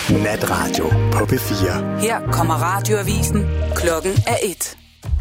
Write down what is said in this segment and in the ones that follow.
Natradio på P4. Her kommer radioavisen. Klokken er 1.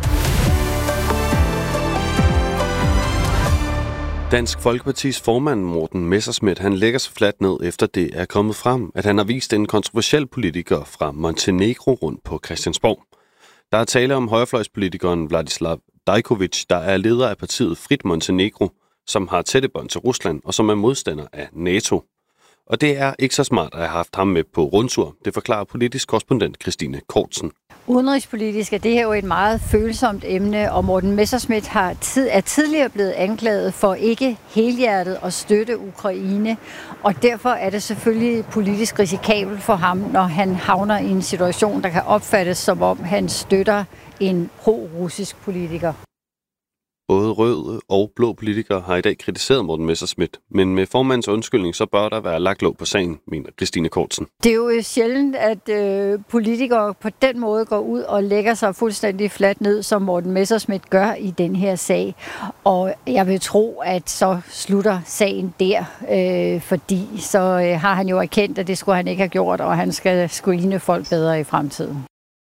Dansk Folkepartis formand Morten Messerschmidt, han lægger sig fladt ned, efter det er kommet frem, at han har vist en kontroversiel politiker fra Montenegro rundt på Christiansborg. Der er tale om højrefløjspolitikeren Vladislav Dajkovic, der er leder af partiet Frit Montenegro, som har tætte bånd til Rusland og som er modstander af NATO. Og det er ikke så smart at have haft ham med på rundtur, det forklarer politisk korrespondent Christine Kortsen. Udenrigspolitisk er det her jo et meget følsomt emne, og Morten Messerschmidt er tidligere blevet anklaget for ikke helhjertet at støtte Ukraine, og derfor er det selvfølgelig politisk risikabelt for ham, når han havner i en situation, der kan opfattes som om han støtter en pro-russisk politiker. Både røde og blå politikere har i dag kritiseret Morten Messerschmidt, men med formandens undskyldning, så bør der være lagt låg på sagen, mener Christine Kortsen. Det er jo sjældent, at politikere på den måde går ud og lægger sig fuldstændig fladt ned, som Morten Messerschmidt gør i den her sag. Og jeg vil tro, at så slutter sagen der, fordi så har han jo erkendt, at det skulle han ikke have gjort, og han skal screene folk bedre i fremtiden.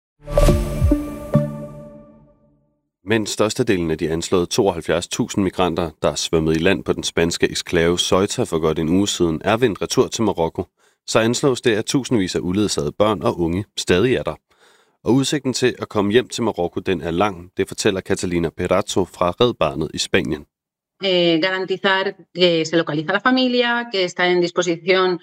Men størstedelen af de anslåede 72.000 migranter, der er svømmet i land på den spanske eksklave Ceuta for godt en uge siden, er vendt retur til Marokko, så anslås det, at tusindvis af uledsagede børn og unge stadig er der. Og udsigten til at komme hjem til Marokko, den er lang, det fortæller Catalina Perazzo fra Red Barnet i Spanien. Garantizar que se localiza la familia, que está en disposición.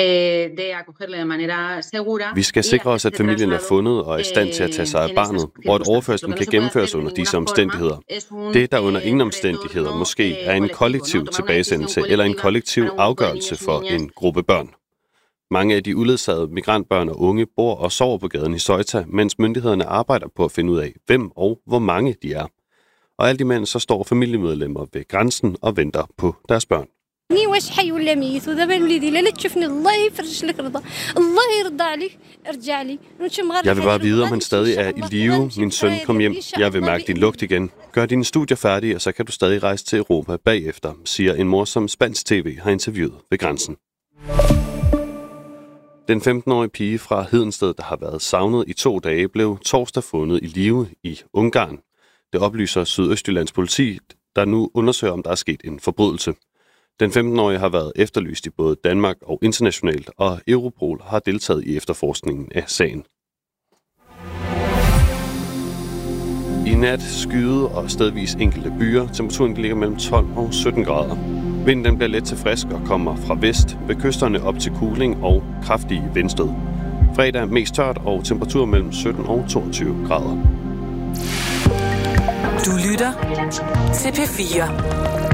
Vi skal sikre os, at familien er fundet og er i stand til at tage sig af barnet, og at overførslen kan gennemføres under disse omstændigheder. Det, der under ingen omstændigheder måske er en kollektiv tilbagesendelse eller en kollektiv afgørelse for en gruppe børn. Mange af de uledsagede migrantbørn og unge bor og sover på gaden i Ceuta, mens myndighederne arbejder på at finde ud af, hvem og hvor mange de er. Og alt imens så står familiemedlemmer ved grænsen og venter på deres børn. Jeg vil bare vide, om han stadig er i live. Min søn, kom hjem. Jeg vil mærke din lugt igen. Gør dine studier færdige, og så kan du stadig rejse til Europa bagefter, siger en mor, som spansk tv har interviewet ved grænsen. Den 15-årige pige fra Hedensted, der har været savnet i 2 dage, blev torsdag fundet i live i Ungarn. Det oplyser Sydøstjyllands politi, der nu undersøger, om der er sket en forbrydelse. Den 15-årige har været efterlyst i både Danmark og internationalt, og Europol har deltaget i efterforskningen af sagen. I nat skyde og stedvis enkelte byer. Temperaturen ligger mellem 12 og 17 grader. Vinden bliver let til frisk og kommer fra vest, ved kysterne op til kuling og kraftige vindstød. Fredag mest tørt og temperatur mellem 17 og 22 grader. Du lytter til P4.